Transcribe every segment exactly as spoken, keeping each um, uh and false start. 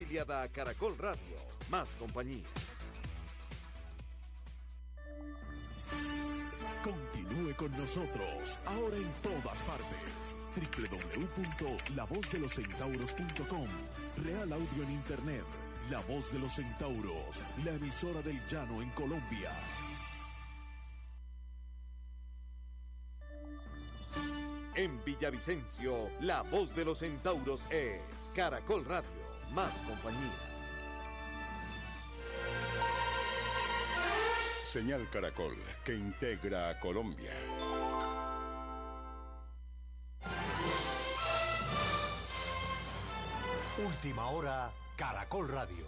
afiliada a Caracol Radio. Más compañía. Continúe con nosotros, ahora en todas partes. doble u doble u doble u punto la voz de los centauros punto com. Real Audio en Internet. La Voz de los Centauros, la emisora del llano en Colombia. En Villavicencio, La Voz de los Centauros es Caracol Radio. Más compañía. Señal Caracol, que integra a Colombia. Última hora, Caracol Radio.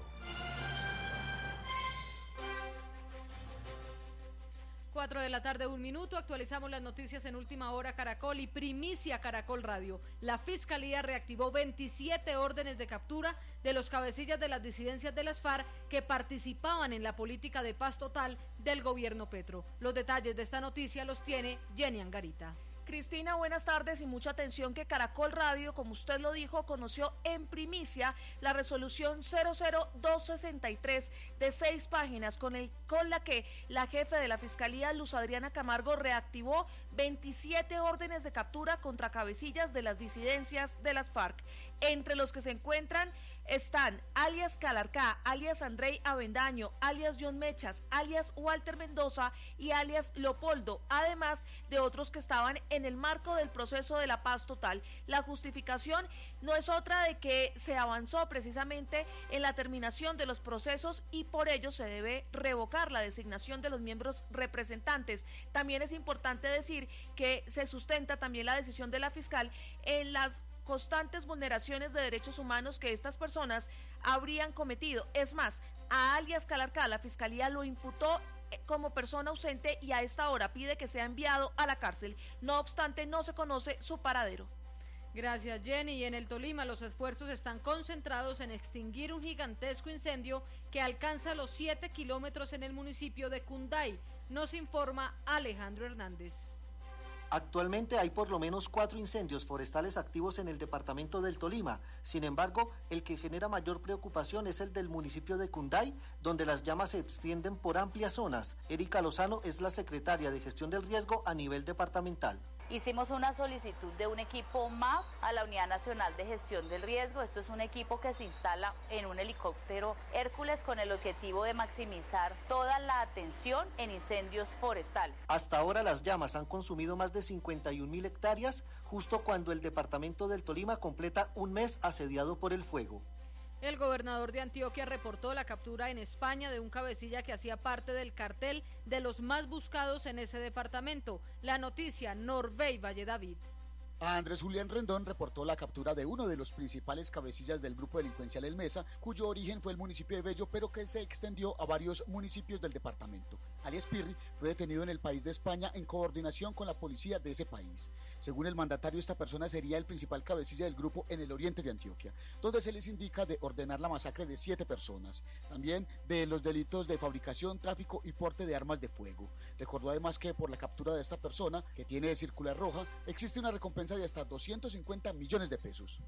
Cuatro de la tarde, un minuto, actualizamos las noticias en Última Hora Caracol y primicia Caracol Radio. La Fiscalía reactivó veintisiete órdenes de captura de los cabecillas de las disidencias de las FARC que participaban en la política de paz total del gobierno Petro. Los detalles de esta noticia los tiene Jenny Angarita. Cristina, buenas tardes y mucha atención que Caracol Radio, como usted lo dijo, conoció en primicia la resolución cero cero dos sesenta y tres de seis páginas con, el, con la que la jefe de la Fiscalía, Luz Adriana Camargo, reactivó veintisiete órdenes de captura contra cabecillas de las disidencias de las FARC. Entre los que se encuentran están alias Calarcá, alias Andrei Avendaño, alias John Mechas, alias Walter Mendoza y alias Leopoldo, además de otros que estaban en el marco del proceso de la paz total. La justificación no es otra de que se avanzó precisamente en la terminación de los procesos y por ello se debe revocar la designación de los miembros representantes. También es importante decir que se sustenta también la decisión de la fiscal en las constantes vulneraciones de derechos humanos que estas personas habrían cometido. Es más, a alias Calarcá la Fiscalía lo imputó como persona ausente y a esta hora pide que sea enviado a la cárcel. No obstante, no se conoce su paradero. Gracias, Jenny. Y en el Tolima los esfuerzos están concentrados en extinguir un gigantesco incendio que alcanza los siete kilómetros en el municipio de Cunday. Nos informa Alejandro Hernández. Actualmente hay por lo menos cuatro incendios forestales activos en el departamento del Tolima. Sin embargo, el que genera mayor preocupación es el del municipio de Cunday, donde las llamas se extienden por amplias zonas. Erika Lozano es la secretaria de Gestión del Riesgo a nivel departamental. Hicimos una solicitud de un equipo M A F a la Unidad Nacional de Gestión del Riesgo. Esto es un equipo que se instala en un helicóptero Hércules con el objetivo de maximizar toda la atención en incendios forestales. Hasta ahora las llamas han consumido más de cincuenta y un mil hectáreas, justo cuando el departamento del Tolima completa un mes asediado por el fuego. El gobernador de Antioquia reportó la captura en España de un cabecilla que hacía parte del cartel de los más buscados en ese departamento. La noticia, Norbey Valle David. Andrés Julián Rendón reportó la captura de uno de los principales cabecillas del grupo delincuencial El Mesa, cuyo origen fue el municipio de Bello, pero que se extendió a varios municipios del departamento. Alias Pirri fue detenido en el país de España en coordinación con la policía de ese país. Según el mandatario, esta persona sería el principal cabecilla del grupo en el oriente de Antioquia, donde se les indica de ordenar la masacre de siete personas. También de los delitos de fabricación, tráfico y porte de armas de fuego. Recordó además que por la captura de esta persona, que tiene circular roja, existe una recompensa de hasta doscientos cincuenta millones de pesos.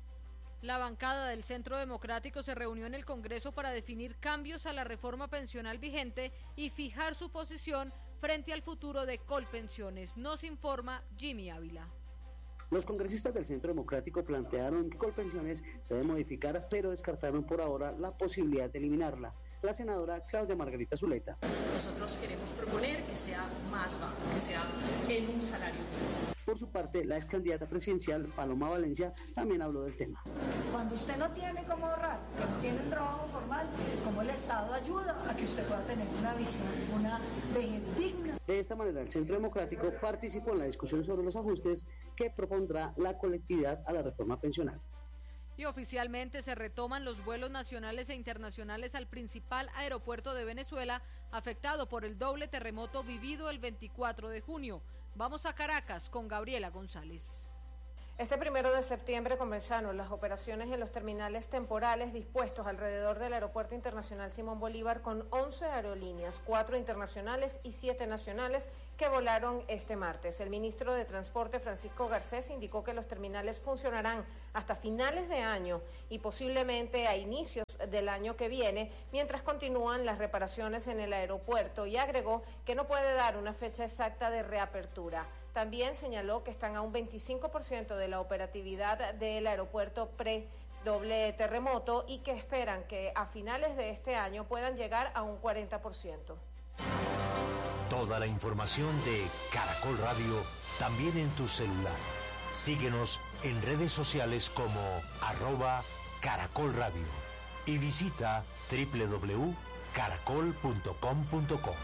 La bancada del Centro Democrático se reunió en el Congreso para definir cambios a la reforma pensional vigente y fijar su posición frente al futuro de Colpensiones. Nos informa Jimmy Ávila. Los congresistas del Centro Democrático plantearon que Colpensiones se debe modificar, pero descartaron por ahora la posibilidad de eliminarla. La senadora Claudia Margarita Zuleta. Nosotros queremos proponer que sea más bajo, que sea en un salario mínimo. Por su parte, la ex candidata presidencial, Paloma Valencia, también habló del tema. Cuando usted no tiene cómo ahorrar, que no tiene un trabajo formal, ¿cómo el Estado ayuda a que usted pueda tener una visión, una vejez digna? De esta manera, el Centro Democrático participó en la discusión sobre los ajustes que propondrá la colectividad a la reforma pensional. Y oficialmente se retoman los vuelos nacionales e internacionales al principal aeropuerto de Venezuela, afectado por el doble terremoto vivido el veinticuatro de junio. Vamos a Caracas con Gabriela González. Este primero de septiembre comenzaron las operaciones en los terminales temporales dispuestos alrededor del Aeropuerto Internacional Simón Bolívar con once aerolíneas, cuatro internacionales y siete nacionales que volaron este martes. El ministro de Transporte, Francisco Garcés, indicó que los terminales funcionarán hasta finales de año y posiblemente a inicios del año que viene, mientras continúan las reparaciones en el aeropuerto, y agregó que no puede dar una fecha exacta de reapertura. También señaló que están a un veinticinco por ciento de la operatividad del aeropuerto pre-doble terremoto y que esperan que a finales de este año puedan llegar a un cuarenta por ciento. Toda la información de Caracol Radio también en tu celular. Síguenos en redes sociales como arroba Caracol Radio y visita doble u doble u doble u punto caracol punto com punto co.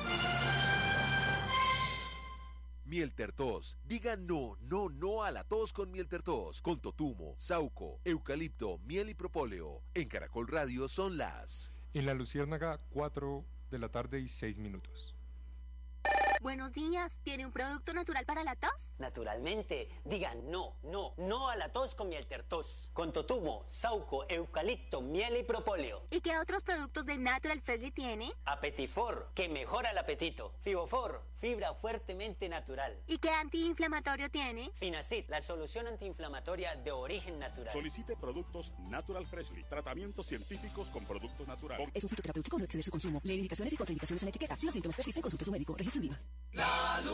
Mieltertos. Diga no, no, no a la tos con Mieltertos. Con totumo, sauco, eucalipto, miel y propóleo. En Caracol Radio son las... En La Luciérnaga, cuatro de la tarde y seis minutos. Buenos días, ¿tiene un producto natural para la tos? Naturalmente, digan no, no, no a la tos con Mieltertos. Con totumo, sauco, eucalipto, miel y propóleo. ¿Y qué otros productos de Natural Freshly tiene? Apetifor, que mejora el apetito. Fibofor, fibra fuertemente natural. ¿Y qué antiinflamatorio tiene? Finacid, la solución antiinflamatoria de origen natural. Solicite productos Natural Freshly, tratamientos científicos con productos naturales. Es un fitoterapéutico, no exceder su consumo. Lee indicaciones y contraindicaciones en la etiqueta. Si los síntomas persisten, consulte a su médico. Registro en Viva. La